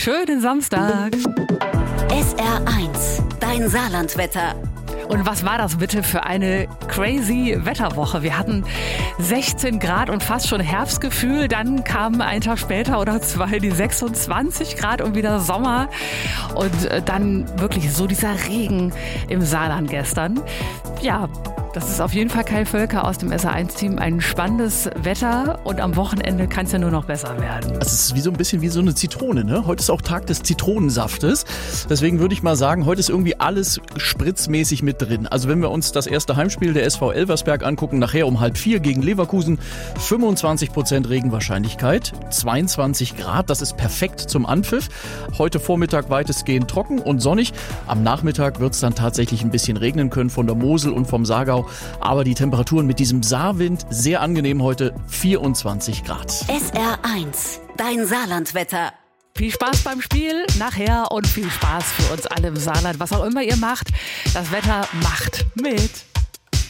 schönen Samstag. SR1, dein Saarlandwetter. Und was war das bitte für eine crazy Wetterwoche? Wir hatten 16 Grad und fast schon Herbstgefühl. Dann kamen einen Tag später oder zwei die 26 Grad und wieder Sommer. Und dann wirklich so dieser Regen im Saarland gestern. Ja, das ist auf jeden Fall Kai Völker aus dem SR1-Team. Ein spannendes Wetter und am Wochenende kann es ja nur noch besser werden. Es ist ein bisschen wie so eine Zitrone, ne? Heute ist auch Tag des Zitronensaftes. Deswegen würde ich mal sagen, heute ist irgendwie alles spritzmäßig mit drin. Also wenn wir uns das erste Heimspiel der SV Elversberg angucken, nachher um 3:30 gegen Leverkusen, 25% Regenwahrscheinlichkeit, 22 Grad, das ist perfekt zum Anpfiff. Heute Vormittag weitestgehend trocken und sonnig. Am Nachmittag wird es dann tatsächlich ein bisschen regnen können von der Mosel und vom Saargau. Aber die Temperaturen mit diesem Saarwind sehr angenehm heute, 24 Grad. SR1, dein Saarlandwetter. Viel Spaß beim Spiel nachher und viel Spaß für uns alle im Saarland. Was auch immer ihr macht, das Wetter macht mit.